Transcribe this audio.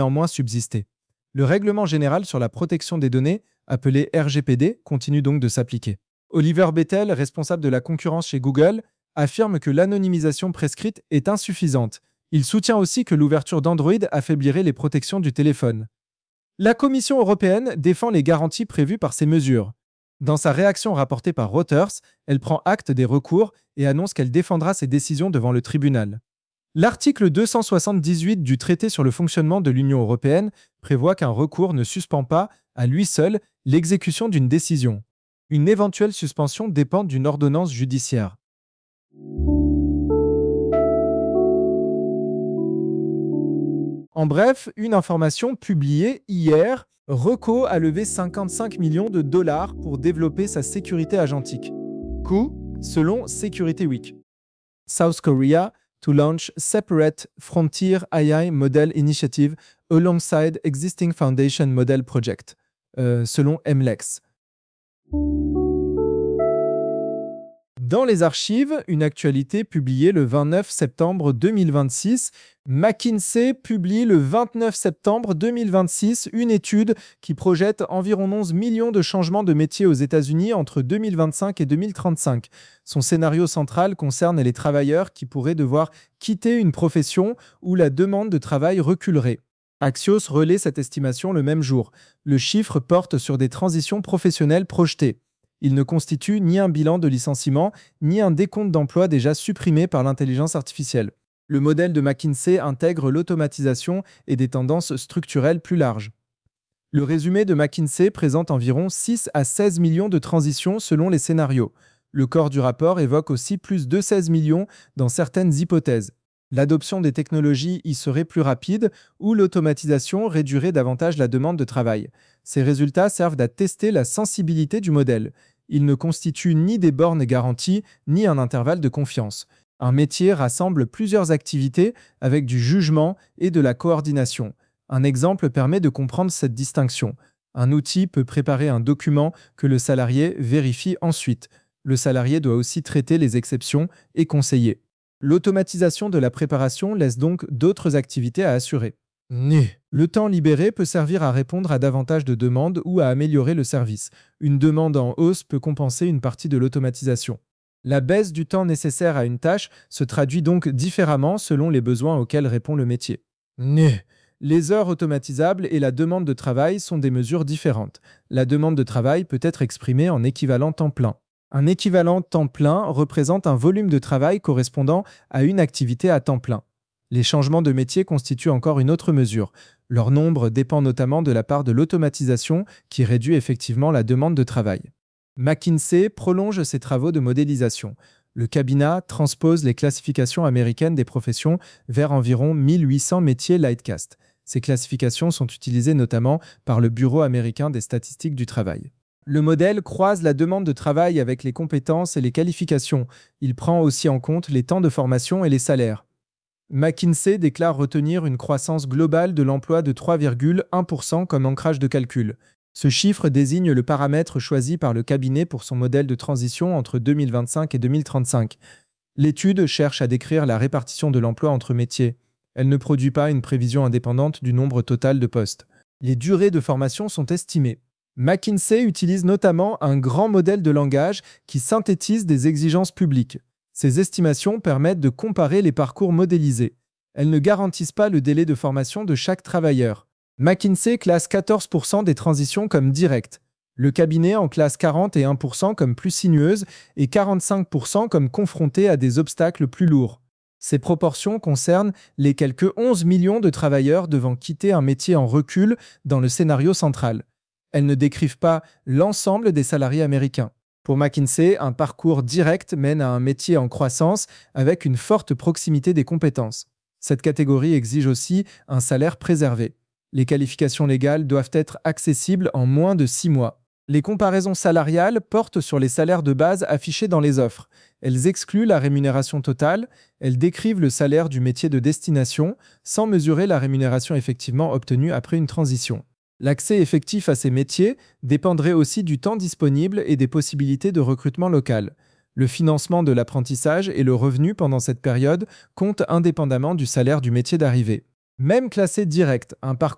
néanmoins subsister. Le règlement général sur la protection des données, appelé RGPD, continue donc de s'appliquer. Oliver Bethel, responsable de la concurrence chez Google, affirme que l'anonymisation prescrite est insuffisante. Il soutient aussi que l'ouverture d'Android affaiblirait les protections du téléphone. La Commission européenne défend les garanties prévues par ces mesures. Dans sa réaction rapportée par Reuters, elle prend acte des recours et annonce qu'elle défendra ses décisions devant le tribunal. L'article 278 du traité sur le fonctionnement de l'Union européenne prévoit qu'un recours ne suspend pas, à lui seul, l'exécution d'une décision. Une éventuelle suspension dépend d'une ordonnance judiciaire. En bref, une information publiée hier, Reco a levé 55 millions de dollars pour développer sa sécurité agentique. Coût, selon Security Week. South Korea to launch separate Frontier AI Model Initiative alongside existing Foundation Model Project, selon MLEX. Dans les archives, une actualité publiée le 29 septembre 2026. McKinsey publie le 29 septembre 2026 une étude qui projette environ 11 millions de changements de métier aux États-Unis entre 2025 et 2035. Son scénario central concerne les travailleurs qui pourraient devoir quitter une profession où la demande de travail reculerait. Axios relaie cette estimation le même jour. Le chiffre porte sur des transitions professionnelles projetées. Il ne constitue ni un bilan de licenciement, ni un décompte d'emplois déjà supprimés par l'intelligence artificielle. Le modèle de McKinsey intègre l'automatisation et des tendances structurelles plus larges. Le résumé de McKinsey présente environ 6 à 16 millions de transitions selon les scénarios. Le corps du rapport évoque aussi plus de 16 millions dans certaines hypothèses. L'adoption des technologies y serait plus rapide ou l'automatisation réduirait davantage la demande de travail. Ces résultats servent à tester la sensibilité du modèle. Ils ne constituent ni des bornes garanties, ni un intervalle de confiance. Un métier rassemble plusieurs activités avec du jugement et de la coordination. Un exemple permet de comprendre cette distinction. Un outil peut préparer un document que le salarié vérifie ensuite. Le salarié doit aussi traiter les exceptions et conseiller. L'automatisation de la préparation laisse donc d'autres activités à assurer. Le temps libéré peut servir à répondre à davantage de demandes ou à améliorer le service. Une demande en hausse peut compenser une partie de l'automatisation. La baisse du temps nécessaire à une tâche se traduit donc différemment selon les besoins auxquels répond le métier. Les heures automatisables et la demande de travail sont des mesures différentes. La demande de travail peut être exprimée en équivalent temps plein. Un équivalent temps plein représente un volume de travail correspondant à une activité à temps plein. Les changements de métier constituent encore une autre mesure. Leur nombre dépend notamment de la part de l'automatisation qui réduit effectivement la demande de travail. McKinsey prolonge ses travaux de modélisation. Le cabinet transpose les classifications américaines des professions vers environ 1800 métiers Lightcast. Ces classifications sont utilisées notamment par le Bureau américain des statistiques du travail. Le modèle croise la demande de travail avec les compétences et les qualifications. Il prend aussi en compte les temps de formation et les salaires. McKinsey déclare retenir une croissance globale de l'emploi de 3,1% comme ancrage de calcul. Ce chiffre désigne le paramètre choisi par le cabinet pour son modèle de transition entre 2025 et 2035. L'étude cherche à décrire la répartition de l'emploi entre métiers. Elle ne produit pas une prévision indépendante du nombre total de postes. Les durées de formation sont estimées. McKinsey utilise notamment un grand modèle de langage qui synthétise des exigences publiques. Ces estimations permettent de comparer les parcours modélisés. Elles ne garantissent pas le délai de formation de chaque travailleur. McKinsey classe 14% des transitions comme directes. Le cabinet en classe 41% comme plus sinueuses et 45% comme confrontées à des obstacles plus lourds. Ces proportions concernent les quelques 11 millions de travailleurs devant quitter un métier en recul dans le scénario central. Elles ne décrivent pas l'ensemble des salariés américains. Pour McKinsey, un parcours direct mène à un métier en croissance avec une forte proximité des compétences. Cette catégorie exige aussi un salaire préservé. Les qualifications légales doivent être accessibles en moins de 6 mois. Les comparaisons salariales portent sur les salaires de base affichés dans les offres. Elles excluent la rémunération totale, elles décrivent le salaire du métier de destination sans mesurer la rémunération effectivement obtenue après une transition. L'accès effectif à ces métiers dépendrait aussi du temps disponible et des possibilités de recrutement local. Le financement de l'apprentissage et le revenu pendant cette période comptent indépendamment du salaire du métier d'arrivée. Même classé direct, un parcours